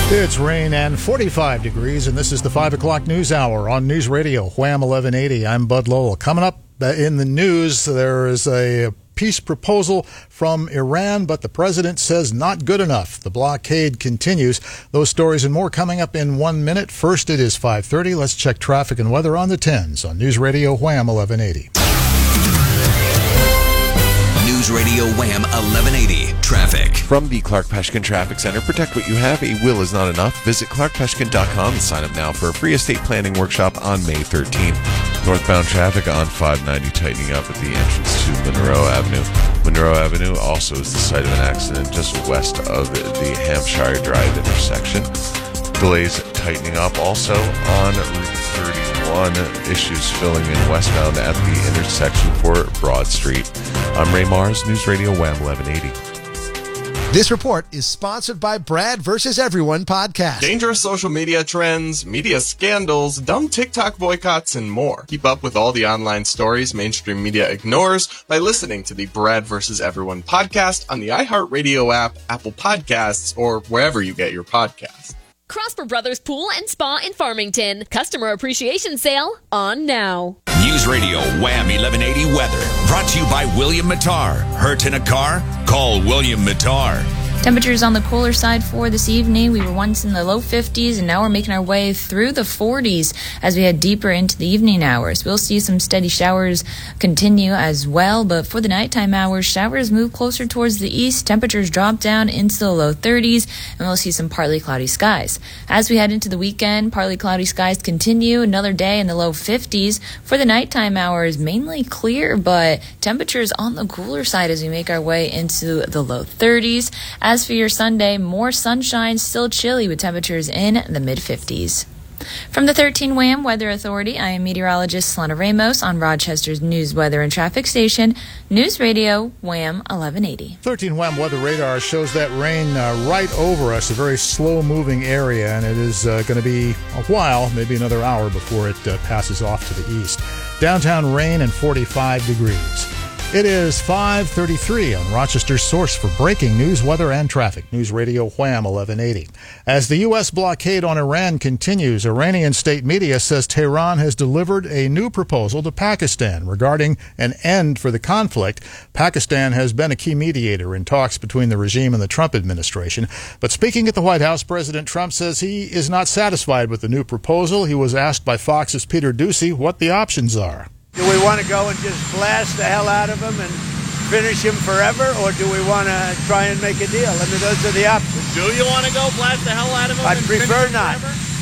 It's rain and 45 degrees, and this is the 5 o'clock news hour on News Radio, Wham 1180. I'm Bud Lowell. Coming up in the news, there is a peace proposal from Iran, but the president says not good enough. The blockade continues. Those stories and more coming up in 1 minute. First, it is 5:30. Let's check traffic and weather on the 10s on News Radio Wham 1180. News Radio Wham 1180 Traffic. From the Clark Peshkin Traffic Center, protect what you have. A will is not enough. Visit clarkpeshkin.com and sign up now for a free estate planning workshop on May 13th. Northbound traffic on 590 tightening up at the entrance to Monroe Avenue. Monroe Avenue also is the site of an accident just west of the Hampshire Drive intersection. Delays tightening up also on Route 31. Issues filling in westbound at the intersection for Broad Street. I'm Ray Mars, News Radio Wham 1180. This report is sponsored by Brad vs. Everyone podcast. Dangerous social media trends, media scandals, dumb TikTok boycotts, and more. Keep up with all the online stories mainstream media ignores by listening to the Brad vs. Everyone podcast on the iHeartRadio app, Apple Podcasts, or wherever you get your podcasts. Prosper Brothers Pool and Spa in Farmington. Customer appreciation sale on now. News Radio Wham 1180 Weather. Brought to you by William Mattar. Hurt in a car? Call William Mattar. Temperatures on the cooler side for this evening. We were once in the low 50s, and now we're making our way through the 40s as we head deeper into the evening hours. We'll see some steady showers continue as well, but for the nighttime hours, showers move closer towards the east. Temperatures drop down into the low 30s, and we'll see some partly cloudy skies. As we head into the weekend, partly cloudy skies continue. Another day in the low 50s. For the nighttime hours, mainly clear, but temperatures on the cooler side as we make our way into the low 30s. As for your Sunday, more sunshine, still chilly with temperatures in the mid-50s. From the 13 Wham Weather Authority, I am meteorologist Solana Ramos on Rochester's news, weather, and traffic station, News Radio Wham 1180. 13 Wham Weather Radar shows that rain right over us, a very slow-moving area, and it is going to be a while, maybe another hour before it passes off to the east. Downtown rain and 45 degrees. It is 5:33 on Rochester's source for breaking news, weather, and traffic. News Radio Wham 1180. As the U.S. blockade on Iran continues, Iranian state media says Tehran has delivered a new proposal to Pakistan regarding an end for the conflict. Pakistan has been a key mediator in talks between the regime and the Trump administration. But speaking at the White House, President Trump says he is not satisfied with the new proposal. He was asked by Fox's Peter Doocy what the options are. Do we want to go and just blast the hell out of him and finish him forever, or do we want to try and make a deal? I mean, those are the options. Do you want to go blast the hell out of him? I'd prefer not.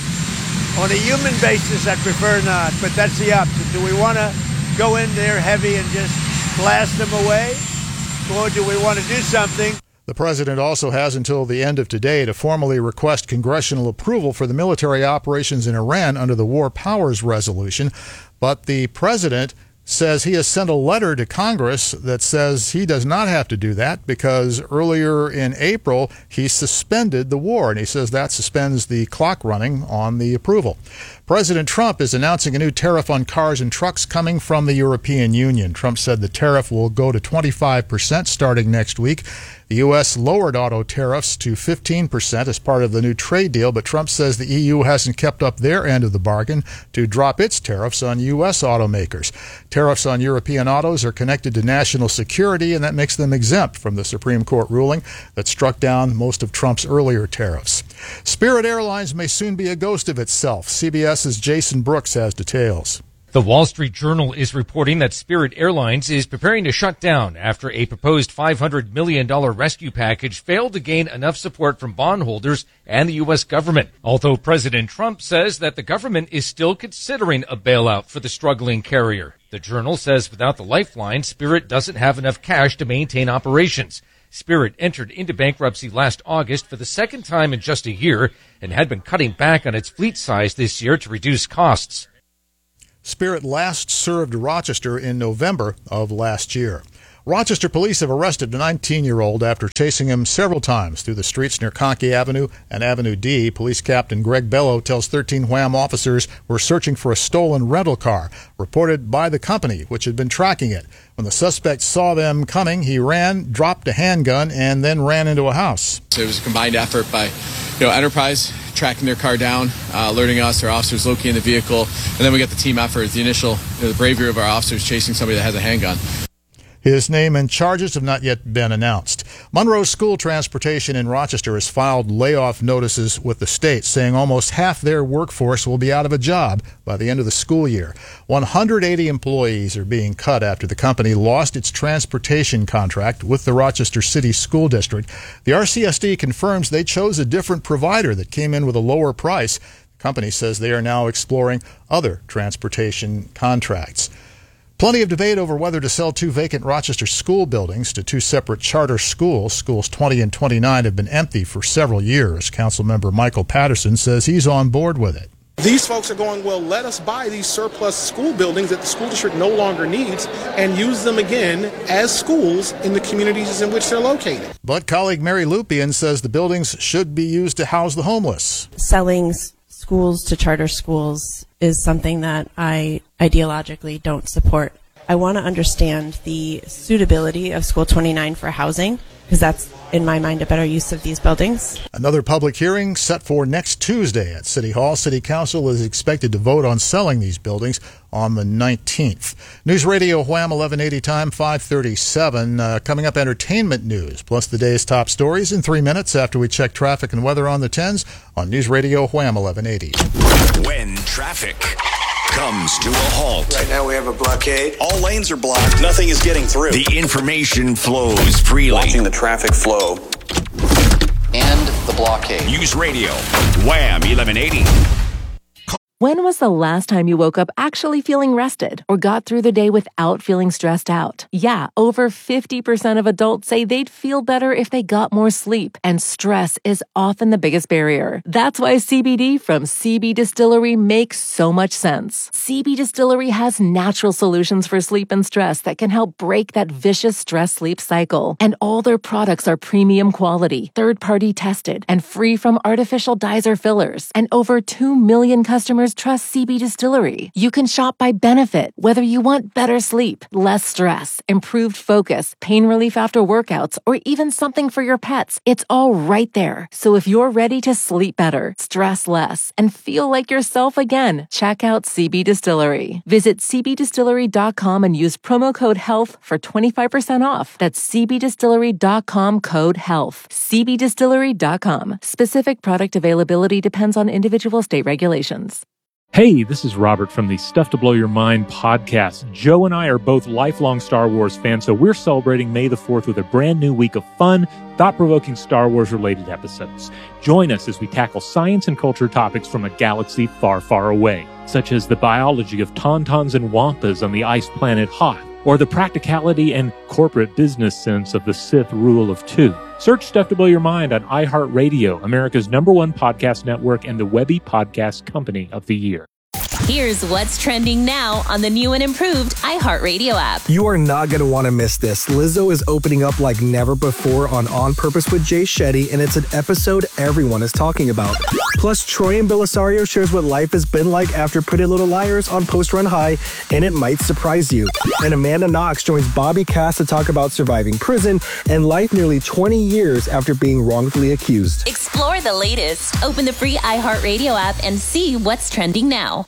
On a human basis, I'd prefer not, but that's the option. Do we want to go in there heavy and just blast them away, or do we want to do something? The president also has until the end of today to formally request congressional approval for the military operations in Iran under the War Powers Resolution. But the president says he has sent a letter to Congress that says he does not have to do that because earlier in April he suspended the war, and he says that suspends the clock running on the approval. President Trump is announcing a new tariff on cars and trucks coming from the European Union. Trump said the tariff will go to 25% starting next week. The U.S. lowered auto tariffs to 15% as part of the new trade deal, but Trump says the EU hasn't kept up their end of the bargain to drop its tariffs on U.S. automakers. Tariffs on European autos are connected to national security, and that makes them exempt from the Supreme Court ruling that struck down most of Trump's earlier tariffs. Spirit Airlines may soon be a ghost of itself. CBS's Jason Brooks has details. The Wall Street Journal is reporting that Spirit Airlines is preparing to shut down after a proposed $500 million rescue package failed to gain enough support from bondholders and the U.S. government. Although President Trump says that the government is still considering a bailout for the struggling carrier. The Journal says without the lifeline, Spirit doesn't have enough cash to maintain operations. Spirit entered into bankruptcy last August for the second time in just a year and had been cutting back on its fleet size this year to reduce costs. Spirit last served Rochester in November of last year. Rochester police have arrested a 19-year-old after chasing him several times through the streets near Conkey Avenue and Avenue D. Police Captain Greg Bello tells 13 Wham officers were searching for a stolen rental car, reported by the company, which had been tracking it. When the suspect saw them coming, he ran, dropped a handgun, and then ran into a house. So it was a combined effort by Enterprise tracking their car down, alerting us, our officers locating the vehicle, and then we got the team effort, the initial, the bravery of our officers chasing somebody that has a handgun. His name and charges have not yet been announced. Monroe School Transportation in Rochester has filed layoff notices with the state, saying almost half their workforce will be out of a job by the end of the school year. 180 employees are being cut after the company lost its transportation contract with the Rochester City School District. The RCSD confirms they chose a different provider that came in with a lower price. The company says they are now exploring other transportation contracts. Plenty of debate over whether to sell 2 vacant Rochester school buildings to 2 separate charter schools. Schools 20 and 29 have been empty for several years. Councilmember Michael Patterson says he's on board with it. These folks are going, well, let us buy these surplus school buildings that the school district no longer needs and use them again as schools in the communities in which they're located. But colleague Mary Lupian says the buildings should be used to house the homeless. Selling schools to charter schools is something that I ideologically don't support. I want to understand the suitability of School 29 for housing, because that's, in my mind, a better use of these buildings. Another public hearing set for next Tuesday at City Hall. City Council is expected to vote on selling these buildings on the 19th. News Radio Wham 1180 time, 5:37. Coming up, entertainment news, plus the day's top stories in 3 minutes after we check traffic and weather on the 10s on News Radio Wham 1180. When traffic comes to a halt. Right now we have a blockade. All lanes are blocked. Nothing is getting through. The information flows freely. Watching the traffic flow. And the blockade. News Radio, Wham 1180. When was the last time you woke up actually feeling rested or got through the day without feeling stressed out? Yeah, over 50% of adults say they'd feel better if they got more sleep, and stress is often the biggest barrier. That's why CBD from CB Distillery makes so much sense. CB Distillery has natural solutions for sleep and stress that can help break that vicious stress-sleep cycle. And all their products are premium quality, third-party tested, and free from artificial dyes or fillers. And over 2 million customers trust CB Distillery. You can shop by benefit, whether you want better sleep, less stress, improved focus, pain relief after workouts, or even something for your pets. It's all right there. So if you're ready to sleep better, stress less, and feel like yourself again, check out CB Distillery. Visit cbdistillery.com and use promo code HEALTH for 25% off. That's cbdistillery.com, code HEALTH. cbdistillery.com. Specific product availability depends on individual state regulations. Hey, this is Robert from the Stuff to Blow Your Mind podcast. Joe and I are both lifelong Star Wars fans, so we're celebrating May the 4th with a brand new week of fun, thought-provoking Star Wars-related episodes. Join us as we tackle science and culture topics from a galaxy far, far away, such as the biology of tauntauns and wampas on the ice planet Hoth, or the practicality and corporate business sense of the Sith rule of 2. Search Stuff to Blow Your Mind on iHeartRadio, America's #1 podcast network and the Webby Podcast Company of the Year. Here's what's trending now on the new and improved iHeartRadio app. You are not going to want to miss this. Lizzo is opening up like never before on Purpose with Jay Shetty, and it's an episode everyone is talking about. Plus, Troy and Belisario shares what life has been like after Pretty Little Liars on Post Run High, and it might surprise you. And Amanda Knox joins Bobby Cass to talk about surviving prison and life nearly 20 years after being wrongfully accused. Explore the latest. Open the free iHeartRadio app and see what's trending now.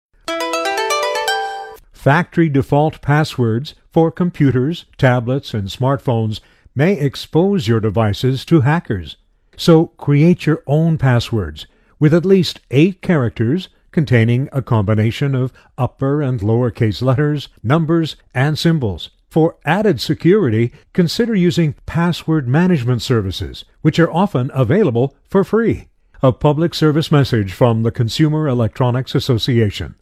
Factory default passwords for computers, tablets, and smartphones may expose your devices to hackers. So create your own passwords with at least 8 characters containing a combination of upper and lowercase letters, numbers, and symbols. For added security, consider using password management services, which are often available for free. A public service message from the Consumer Electronics Association.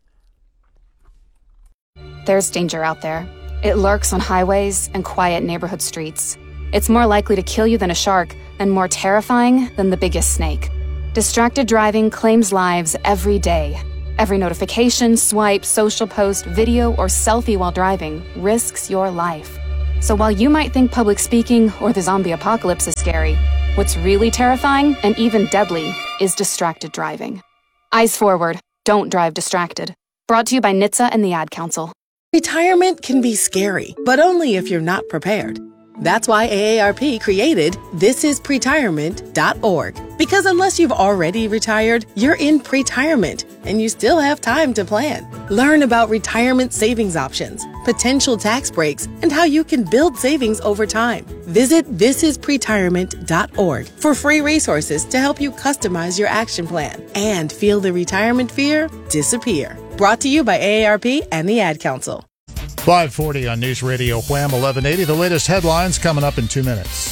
There's danger out there. It lurks on highways and quiet neighborhood streets. It's more likely to kill you than a shark, and more terrifying than the biggest snake. Distracted driving claims lives every day. Every notification, swipe, social post, video, or selfie while driving risks your life. So while you might think public speaking or the zombie apocalypse is scary, what's really terrifying and even deadly is distracted driving. Eyes forward, don't drive distracted. Brought to you by NHTSA and the Ad Council. Retirement can be scary, but only if you're not prepared. That's why AARP created thisispretirement.org. Because unless you've already retired, you're in pre-retirement, and you still have time to plan. Learn about retirement savings options, potential tax breaks, and how you can build savings over time. Visit thisispretirement.org for free resources to help you customize your action plan and feel the retirement fear disappear. Brought to you by AARP and the Ad Council. 540 on News Radio Wham 1180. The latest headlines coming up in 2 minutes.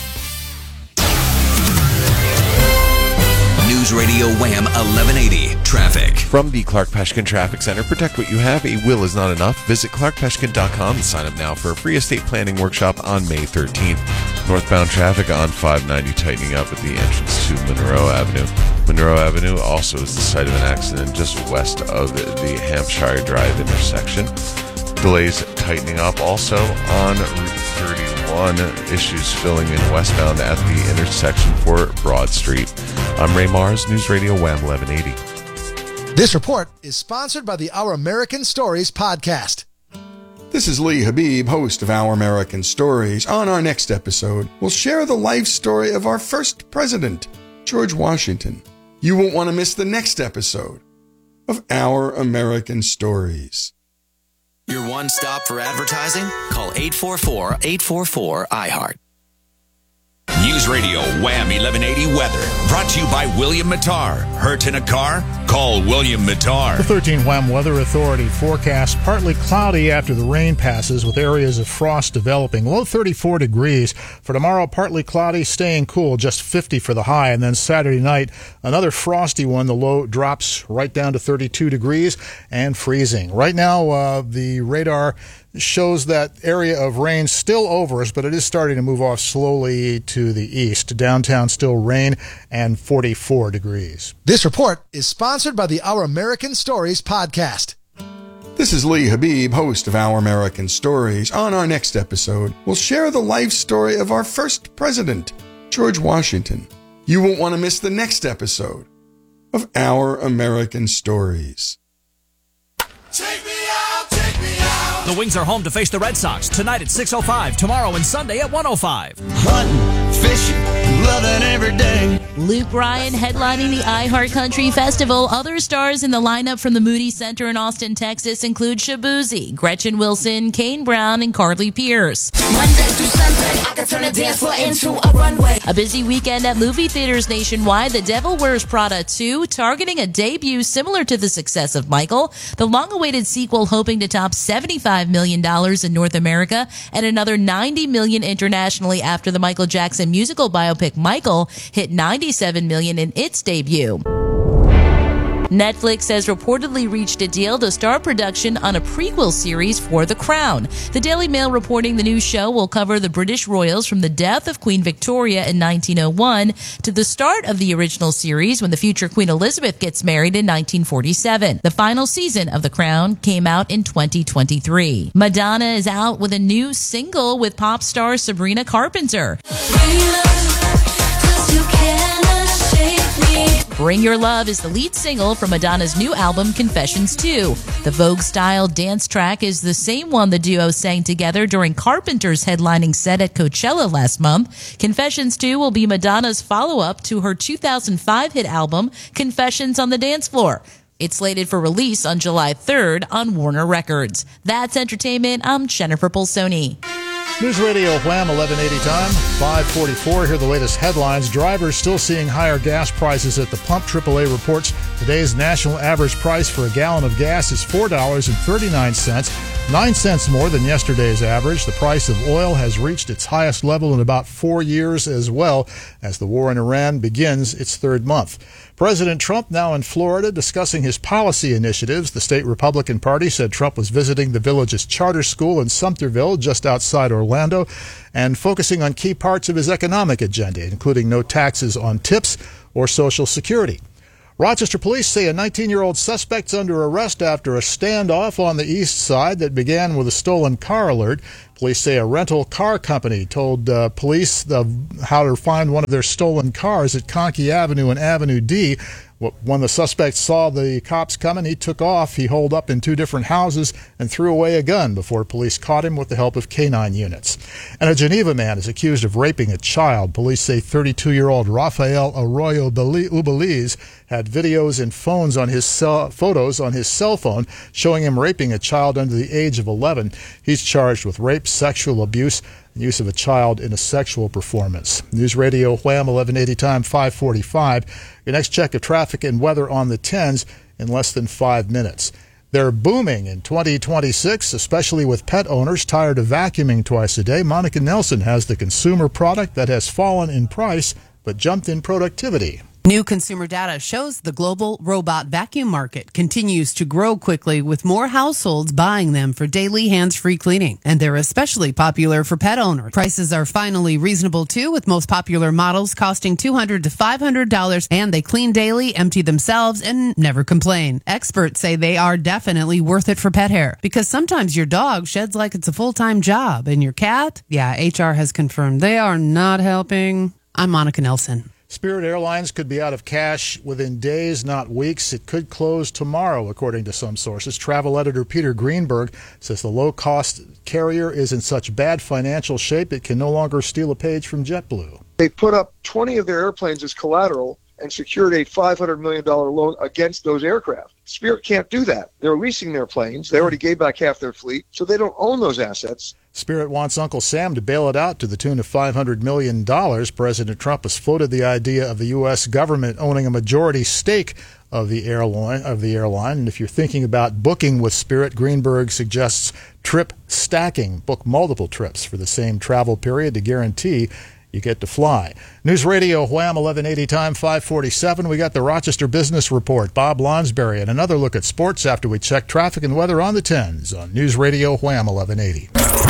News Radio Wham 1180 Traffic. From the Clark Peshkin Traffic Center, protect what you have. A will is not enough. Visit clarkpeshkin.com and sign up now for a free estate planning workshop on May 13th. Northbound traffic on 590 tightening up at the entrance to Monroe Avenue. Monroe Avenue also is the site of an accident just west of the Hampshire Drive intersection. Delays tightening up also on Route 31. Issues filling in westbound at the intersection for Broad Street. I'm Ray Mars, News Radio Wham 1180. This report is sponsored by the Our American Stories podcast. This is Lee Habib, host of Our American Stories. On our next episode, we'll share the life story of our first president, George Washington. You won't want to miss the next episode of Our American Stories. Your one stop for advertising? Call 844-844-iHeart. News Radio Wham 1180 Weather. Brought to you by William Mattar. Hurt in a car? Call William Mattar. The 13 Wham Weather Authority forecast partly cloudy after the rain passes with areas of frost developing. Low 34 degrees. For tomorrow, partly cloudy, staying cool, just 50 for the high. And then Saturday night, another frosty one. The low drops right down to 32 degrees and freezing. Right now, the radar shows that area of rain still over us, but it is starting to move off slowly to the east. Downtown still rain and 44 degrees. This report is sponsored by the Our American Stories podcast. This is Lee Habib, host of Our American Stories. On our next episode, we'll share the life story of our first president, George Washington. You won't want to miss the next episode of Our American Stories. The Wings are home to face the Red Sox tonight at 6:05, tomorrow and Sunday at 1:05. Hunting, fishing, loving every day. Luke Bryan headlining the iHeart Country Festival. Other stars in the lineup from the Moody Center in Austin, Texas include Shabuzi, Gretchen Wilson, Kane Brown, and Carly Pierce. Monday through Sunday, I can turn a dance floor into a runway. A busy weekend at movie theaters nationwide. The Devil Wears Prada 2, targeting a debut similar to the success of Michael. The long-awaited sequel hoping to top $75 million in North America and another $90 million internationally after the Michael Jackson musical biopic Michael hit $97 million in its debut. Netflix has reportedly reached a deal to start production on a prequel series for The Crown. The Daily Mail reporting the new show will cover the British royals from the death of Queen Victoria in 1901 to the start of the original series when the future Queen Elizabeth gets married in 1947. The final season of The Crown came out in 2023. Madonna is out with a new single with pop star Sabrina Carpenter. Bring Your Love is the lead single from Madonna's new album, Confessions 2. The Vogue-style dance track is the same one the duo sang together during Carpenter's headlining set at Coachella last month. Confessions 2 will be Madonna's follow-up to her 2005 hit album, Confessions on the Dance Floor. It's slated for release on July 3rd on Warner Records. That's entertainment. I'm Jennifer Polsoni. News Radio Wham 1180 time, 5:44. Here are the latest headlines. Drivers still seeing higher gas prices at the pump. AAA reports today's national average price for a gallon of gas is $4.39, 9 cents more than yesterday's average. The price of oil has reached its highest level in about 4 years as well as the war in Iran begins its third month. President Trump now in Florida discussing his policy initiatives. The state Republican Party said Trump was visiting the village's charter school in Sumterville, just outside Orlando, and focusing on key parts of his economic agenda, including no taxes on tips or Social Security. Rochester police say a 19-year-old suspect's under arrest after a standoff on the east side that began with a stolen car alert. Police say a rental car company told police how to find one of their stolen cars at Conkey Avenue and Avenue D When the suspect saw the cops coming, he took off. He holed up in 2 different houses and threw away a gun before police caught him with the help of canine units. And a Geneva man is accused of raping a child. Police say 32-year-old Rafael Arroyo Ubeliz had videos and photos on his cell phone showing him raping a child under the age of 11. He's charged with rape, sexual abuse, and use of a child in a sexual performance. News Radio Wham, 1180 time, 545. Your next check of traffic and weather on the 10s in less than 5 minutes. They're booming in 2026, especially with pet owners tired of vacuuming twice a day. Monica Nelson has the consumer product that has fallen in price but jumped in productivity. New consumer data shows the global robot vacuum market continues to grow quickly, with more households buying them for daily hands-free cleaning. And they're especially popular for pet owners. Prices are finally reasonable, too, with most popular models costing $200 to $500, and they clean daily, empty themselves, and never complain. Experts say they are definitely worth it for pet hair, because sometimes your dog sheds like it's a full-time job, and your cat, HR has confirmed they are not helping. I'm Monica Nelson. Spirit Airlines could be out of cash within days, not weeks. It could close tomorrow, according to some sources. Travel editor Peter Greenberg says the low-cost carrier is in such bad financial shape it can no longer steal a page from JetBlue. They put up 20 of their airplanes as collateral and secured a $500 million loan against those aircraft. Spirit can't do that. They're leasing their planes. They already gave back half their fleet, so they don't own those assets. Spirit wants Uncle Sam to bail it out to the tune of $500 million. President Trump has floated the idea of the U.S. government owning a majority stake of the airline. And if you're thinking about booking with Spirit, Greenberg suggests trip stacking. Book multiple trips for the same travel period to guarantee you get to fly. News Radio Wham, 1180 time, 547. We got the Rochester Business Report, Bob Lonsberry, and another look at sports after we check traffic and weather on the 10s on News Radio Wham, 1180.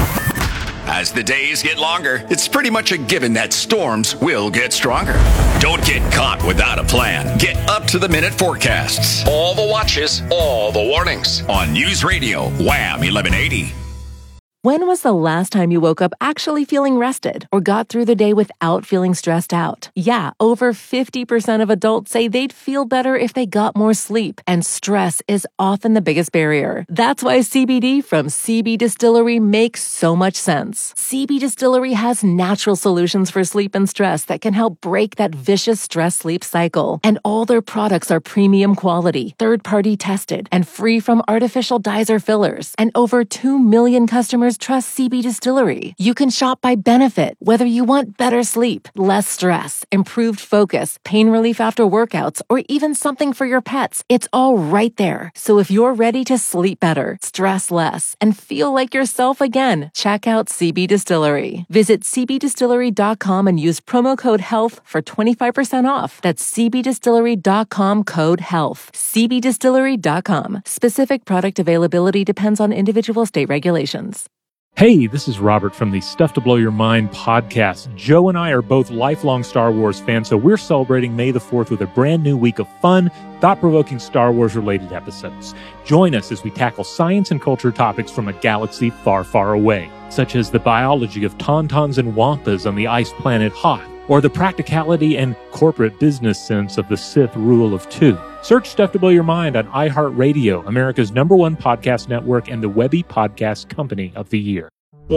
As the days get longer, it's pretty much a given that storms will get stronger. Don't get caught without a plan. Get up-to-the-minute forecasts. All the watches, all the warnings. On News Radio Wham, 1180. When was the last time you woke up actually feeling rested or got through the day without feeling stressed out? Yeah, over 50% of adults say they'd feel better if they got more sleep, and stress is often the biggest barrier. That's why CBD from CB Distillery makes so much sense. CB Distillery has natural solutions for sleep and stress that can help break that vicious stress-sleep cycle. And all their products are premium quality, third-party tested, and free from artificial dyes or fillers. And over 2 million customers trust CB Distillery. You can shop by benefit, whether you want better sleep, less stress, improved focus, pain relief after workouts, or even something for your pets. It's all right there. So if you're ready to sleep better, stress less, and feel like yourself again, check out CB Distillery. Visit cbdistillery.com and use promo code HEALTH for 25% off. That's cbdistillery.com, code HEALTH. cbdistillery.com. Specific product availability depends on individual state regulations. Hey, this is Robert from the Stuff to Blow Your Mind podcast. Joe and I are both lifelong Star Wars fans, so we're celebrating May the 4th with a brand new week of fun, thought-provoking Star Wars-related episodes. Join us as we tackle science and culture topics from a galaxy far, far away, such as the biology of tauntauns and wampas on the ice planet Hoth, or the practicality and corporate business sense of the Sith rule of 2. Search Stuff to Blow Your Mind on iHeartRadio, America's #1 podcast network and the Webby Podcast Company of the Year.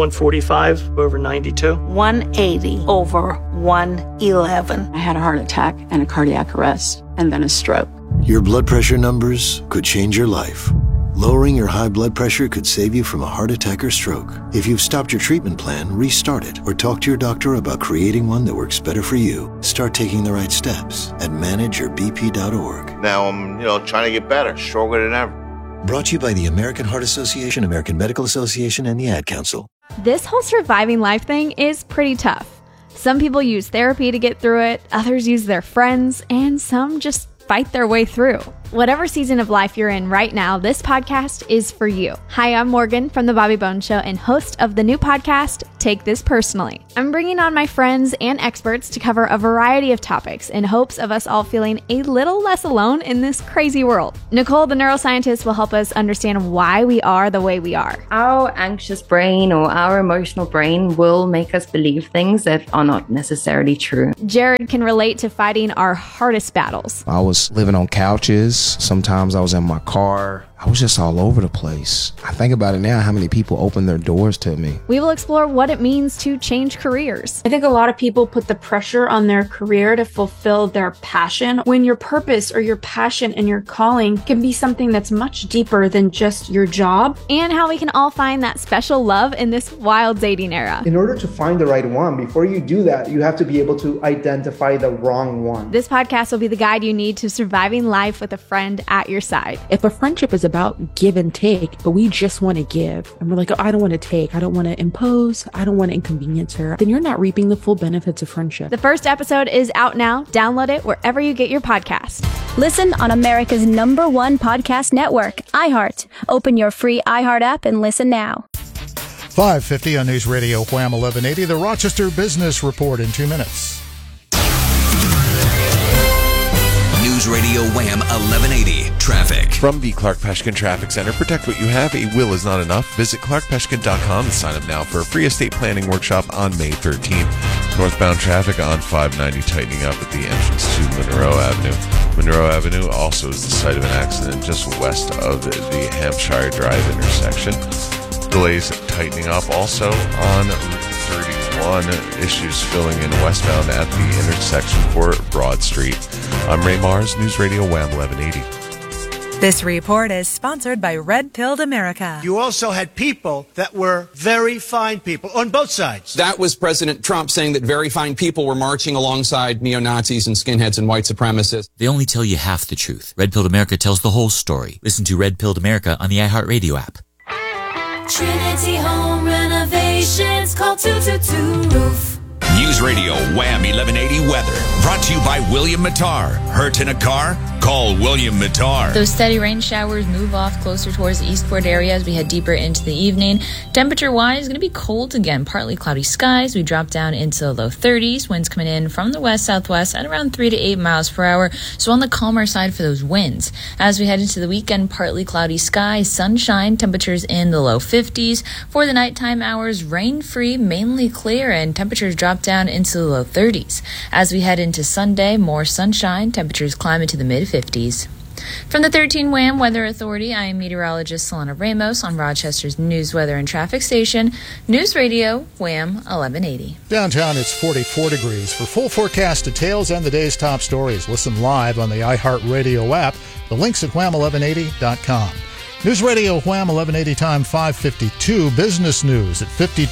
145 over 92. 180 over 111. I had a heart attack and a cardiac arrest and then a stroke. Your blood pressure numbers could change your life. Lowering your high blood pressure could save you from a heart attack or stroke. If you've stopped your treatment plan, restart it or talk to your doctor about creating one that works better for you. Start taking the right steps at manageyourbp.org. Now I'm, trying to get better, stronger than ever. Brought to you by the American Heart Association, American Medical Association, and the Ad Council. This whole surviving life thing is pretty tough. Some people use therapy to get through it, others use their friends, and some just fight their way through. Whatever season of life you're in right now, this podcast is for you. Hi, I'm Morgan from The Bobby Bones Show and host of the new podcast, Take This Personally. I'm bringing on my friends and experts to cover a variety of topics in hopes of us all feeling a little less alone in this crazy world. Nicole, the neuroscientist, will help us understand why we are the way we are. Our anxious brain or our emotional brain will make us believe things that are not necessarily true. Jared can relate to fighting our hardest battles. I was was living on couches. Sometimes I was in my car. I was just all over the place. I think about it now, how many people opened their doors to me. We will explore what it means to change careers. I think a lot of people put the pressure on their career to fulfill their passion, when your purpose or your passion and your calling can be something that's much deeper than just your job. And how we can all find that special love in this wild dating era. In order to find the right one, before you do that, you have to be able to identify the wrong one. This podcast will be the guide you need to surviving life with a friend at your side. If a friendship is about give and take, but we just want to give, and we're like, oh, I don't want to take, I don't want to impose, I don't want to inconvenience her, then you're not reaping the full benefits of friendship. The first episode is out now. Download it wherever you get your podcast. Listen on America's #1 podcast network, iHeart. Open your free iHeart app and listen now. 5:50 on News Radio Wham 1180, the Rochester Business Report in 2 minutes. News Radio Wham 1180 Traffic. From the Clark Peshkin Traffic Center, protect what you have. A will is not enough. Visit clarkpeshkin.com and sign up now for a free estate planning workshop on May 13th. Northbound traffic on 590 tightening up at the entrance to Monroe Avenue. Monroe Avenue also is the site of an accident just west of the Hampshire Drive intersection. Delays tightening up also on Route 31. Issues filling in westbound at the intersection for Broad Street. I'm Ray Mars, News Radio Wham 1180. This report is sponsored by Red Pilled America. You also had people that were very fine people on both sides. That was President Trump saying that very fine people were marching alongside neo-Nazis and skinheads and white supremacists. They only tell you half the truth. Red Pilled America tells the whole story. Listen to Red Pilled America on the iHeartRadio app. Trinity Home Renovations. Call 222-ROOF. News Radio Wham 1180 Weather. Brought to you by William Mattar. Hurt in a car? Call William Mattar. Those steady rain showers move off closer towards the Eastport area as we head deeper into the evening. Temperature-wise, going to be cold again. Partly cloudy skies. We drop down into the low 30s. Winds coming in from the west-southwest at around 3 to 8 miles per hour. So on the calmer side for those winds. As we head into the weekend, partly cloudy skies, sunshine, temperatures in the low 50s. For the nighttime hours, rain-free, mainly clear, and temperatures drop down into the low 30s. As we head into Sunday, more sunshine, temperatures climb into the mid-50s. From the 13 Wham Weather Authority, I am meteorologist Solana Ramos on Rochester's News, Weather, and Traffic Station, News Radio Wham 1180. Downtown, it's 44 degrees. For full forecast details and the day's top stories, listen live on the iHeartRadio app. The link's at wham1180.com. News Radio Wham 1180 time 5:52. Business news at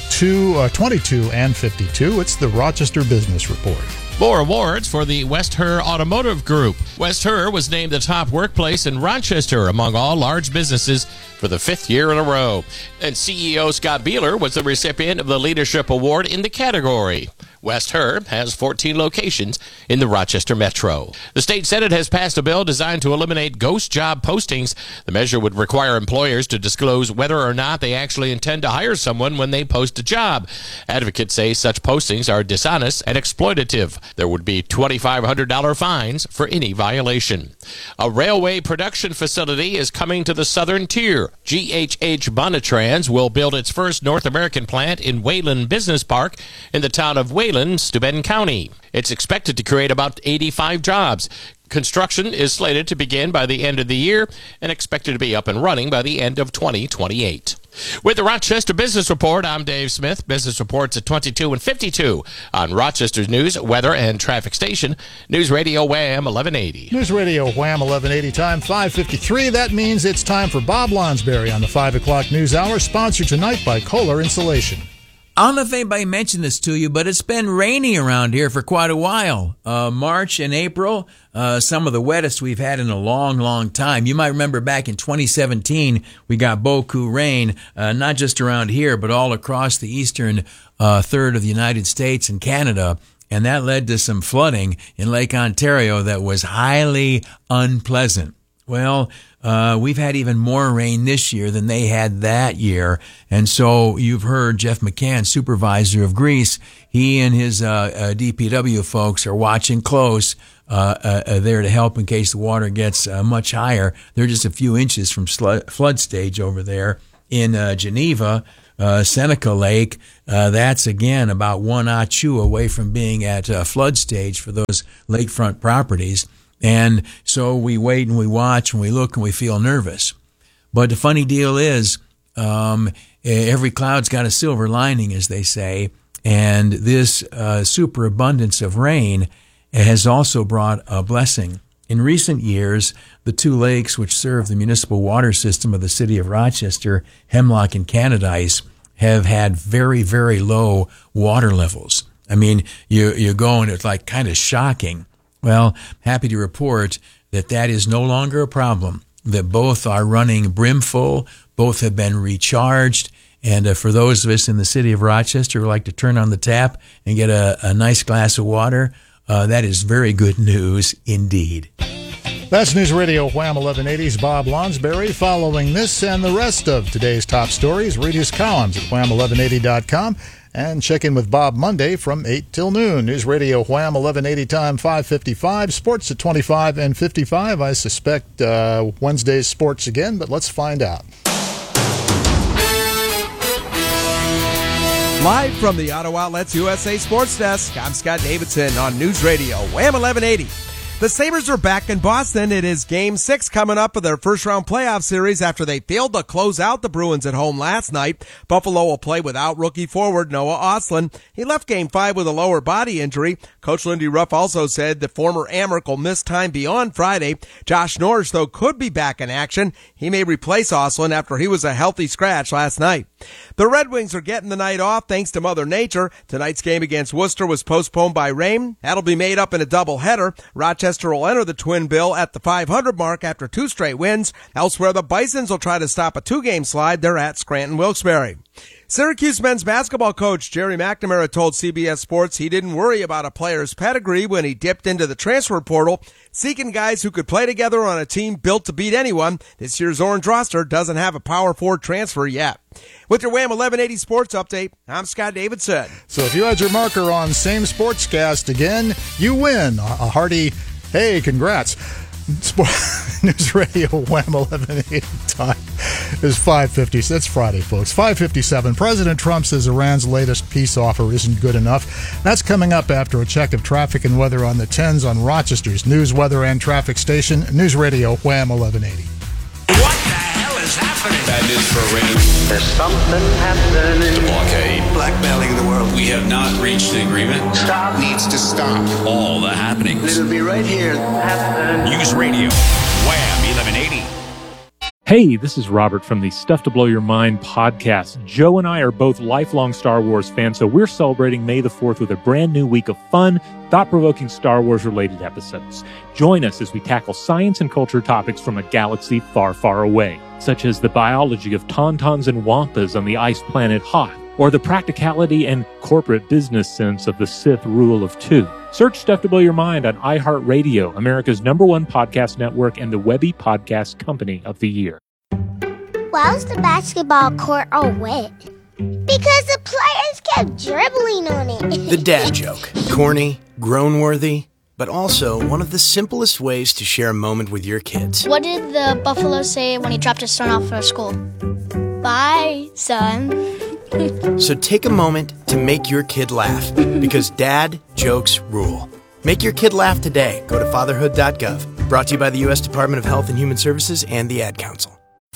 22 and 52. It's the Rochester Business Report. More awards for the West Herr Automotive Group. West Herr was named the top workplace in Rochester among all large businesses for the 5th year in a row. And CEO Scott Beeler was the recipient of the Leadership Award in the category. West Herr has 14 locations in the Rochester Metro. The state Senate has passed a bill designed to eliminate ghost job postings. The measure would require employers to disclose whether or not they actually intend to hire someone when they post a job. Advocates say such postings are dishonest and exploitative. There would be $2,500 fines for any violation. A railway production facility is coming to the southern tier. GHH Bonatrans will build its first North American plant in Wayland Business Park in the town of Wayland, Steuben County. It's expected to create about 85 jobs. Construction is slated to begin by the end of the year and expected to be up and running by the end of 2028. With the Rochester Business Report, I'm Dave Smith. Business reports at 22 and 52 on Rochester's News, Weather, and Traffic Station, News Radio Wham 1180. News Radio Wham 1180 time 5:53. That means it's time for Bob Lonsberry on the 5 o'clock news hour, sponsored tonight by Kohler Insulation. I don't know if anybody mentioned this to you, but it's been rainy around here for quite a while. March and April, some of the wettest we've had in a long, long time. You might remember back in 2017, we got beaucoup rain, not just around here, but all across the eastern third of the United States and Canada. And that led to some flooding in Lake Ontario that was highly unpleasant. Well, we've had even more rain this year than they had that year. And so you've heard Jeff McCann, supervisor of Greece. He and his DPW folks are watching close, there to help in case the water gets much higher. They're just a few inches from flood stage over there in Geneva. Seneca Lake, that's again about 1 ACU away from being at flood stage for those lakefront properties. And so we wait and we watch and we look and we feel nervous. But the funny deal is, every cloud's got a silver lining, as they say. And this superabundance of rain has also brought a blessing. In recent years, the two lakes which serve the municipal water system of the city of Rochester, Hemlock and Canadice, have had very, very low water levels. I mean, you go and it's like kind of shocking. Well, happy to report that is no longer a problem, that both are running brimful, both have been recharged. And for those of us in the city of Rochester who like to turn on the tap and get a nice glass of water, that is very good news indeed. That's News Radio Wham 1180's Bob Lonsberry. Following this and the rest of today's top stories, read his columns at wham1180.com and check in with Bob Monday from 8 till noon. News Radio Wham 1180 time 5:55. Sports at 25 and 55. I suspect Wednesday's sports again, but let's find out. Live from the Auto Outlets USA Sports Desk, I'm Scott Davidson on News Radio Wham 1180. The Sabres are back in Boston. It is Game 6 coming up of their first-round playoff series after they failed to close out the Bruins at home last night. Buffalo will play without rookie forward Noah Ostlund. He left Game 5 with a lower body injury. Coach Lindy Ruff also said the former Amerk will miss time beyond Friday. Josh Norris, though, could be back in action. He may replace Ostlund after he was a healthy scratch last night. The Red Wings are getting the night off thanks to Mother Nature. Tonight's game against Worcester was postponed by rain. That'll be made up in a doubleheader. Rochester will enter the Twin Bill at the 500 mark after 2 straight wins. Elsewhere, the Bisons will try to stop a 2-game slide. They're at Scranton-Wilkes-Barre. Syracuse men's basketball coach Jerry McNamara told CBS Sports he didn't worry about a player's pedigree when he dipped into the transfer portal, seeking guys who could play together on a team built to beat anyone. This year's Orange roster doesn't have a Power 4 transfer yet. With your Wham 1180 Sports Update, I'm Scott Davidson. So if you had your marker on same sportscast again, you win. A hearty, hey, congrats. News Radio Wham 1180 time is 5:50. That's Friday, folks. 5:57. President Trump says Iran's latest peace offer isn't good enough. That's coming up after a check of traffic and weather on the 10s on Rochester's news, weather, and traffic station, News Radio Wham 1180. What the hell is happening? Bad news for Iran. There's something happening. The blockade. Blackmailing the world. We have not reached an agreement. Stop. Needs to stop. All the happenings. It'll be right here. News Radio Wham 1180. Hey, this is Robert from the Stuff to Blow Your Mind podcast. Joe and I are both lifelong Star Wars fans, so we're celebrating May the 4th with a brand new week of fun, thought-provoking Star Wars-related episodes. Join us as we tackle science and culture topics from a galaxy far, far away, such as the biology of tauntauns and wampas on the ice planet Hoth, or the practicality and corporate business sense of the Sith rule of 2. Search Stuff to Blow Your Mind on iHeartRadio, America's #1 podcast network and the Webby Podcast Company of the Year. Why was the basketball court all wet? Because the players kept dribbling on it. The dad joke. Corny, groan-worthy, but also one of the simplest ways to share a moment with your kids. What did the buffalo say when he dropped his son off for school? Bye, son. So take a moment to make your kid laugh, because dad jokes rule. Make your kid laugh today. Go to fatherhood.gov. Brought to you by the U.S. Department of Health and Human Services and the Ad Council.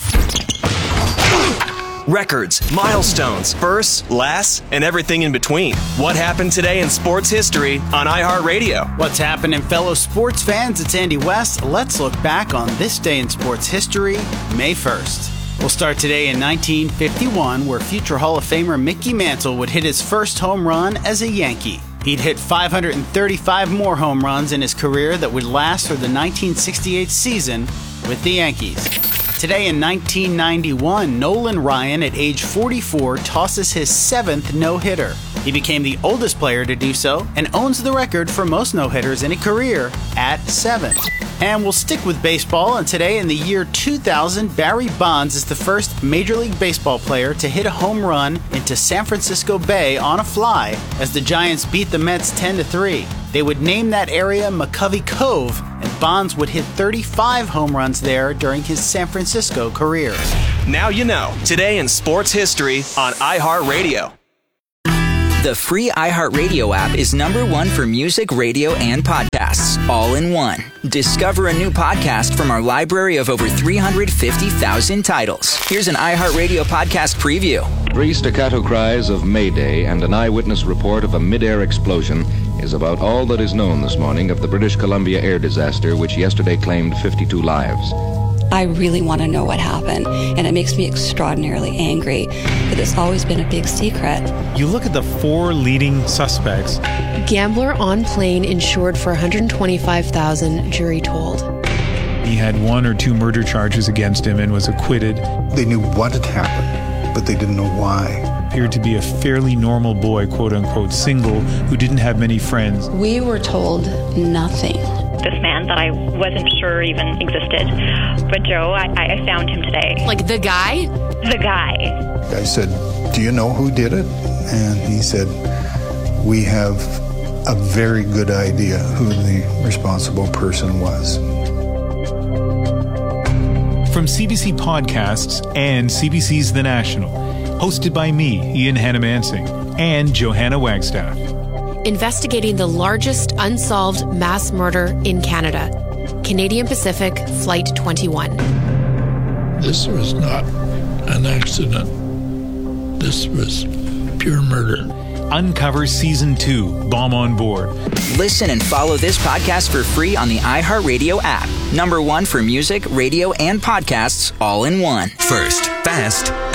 Records, milestones, firsts, lasts, and everything in between. What happened today in sports history on iHeartRadio? What's happening, fellow sports fans? It's Andy West. Let's look back on this day in sports history, May 1st. We'll start today in 1951, where future Hall of Famer Mickey Mantle would hit his first home run as a Yankee. He'd hit 535 more home runs in his career that would last through the 1968 season with the Yankees. Today in 1991, Nolan Ryan, at age 44, tosses his 7th no-hitter. He became the oldest player to do so and owns the record for most no-hitters in a career at 7. And we'll stick with baseball, and today in the year 2000, Barry Bonds is the first Major League Baseball player to hit a home run into San Francisco Bay on a fly as the Giants beat the Mets 10-3. They would name that area McCovey Cove, and Bonds would hit 35 home runs there during his San Francisco career. Now you know. Today in sports history on iHeartRadio. The free iHeartRadio app is #1 for music, radio, and podcasts, all in one. Discover a new podcast from our library of over 350,000 titles. Here's an iHeartRadio podcast preview. 3 staccato cries of Mayday and an eyewitness report of a mid-air explosion is about all that is known this morning of the British Columbia air disaster, which yesterday claimed 52 lives. I really want to know what happened, and it makes me extraordinarily angry that it's always been a big secret. You look at the 4 leading suspects. Gambler on plane insured for $125,000, jury told. He had 1 or 2 murder charges against him and was acquitted. They knew what had happened, but they didn't know why. Appeared to be a fairly normal boy, quote-unquote single, who didn't have many friends. We were told nothing. This man that I wasn't sure even existed. But Joe, I found him today. Like the guy? The guy. I said, "Do you know who did it?" And he said, "We have a very good idea who the responsible person was." From CBC Podcasts and CBC's The National, hosted by me, Ian Hannamansing, and Johanna Wagstaff. Investigating the largest unsolved mass murder in Canada. Canadian Pacific Flight 21. This was not an accident. This was pure murder. Uncover Season 2, Bomb on Board. Listen and follow this podcast for free on the iHeartRadio app. #1 for music, radio, and podcasts, all in one. First, fast,